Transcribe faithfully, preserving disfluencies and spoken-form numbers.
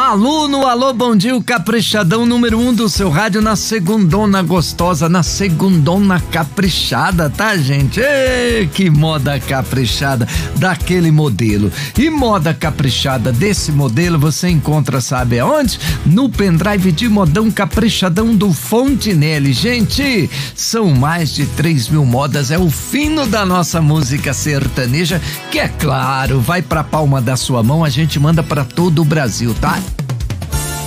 Aluno, alô, bom dia, o caprichadão número um do seu rádio na segundona gostosa, na segundona caprichada, tá, gente? Ei, que moda caprichada daquele modelo. E moda caprichada desse modelo você encontra, sabe aonde? No pendrive de modão caprichadão do Fontinelli. Gente, são mais de três mil modas, é o fino da nossa música sertaneja, que é claro, vai pra palma da sua mão, a gente manda pra todo o Brasil, tá?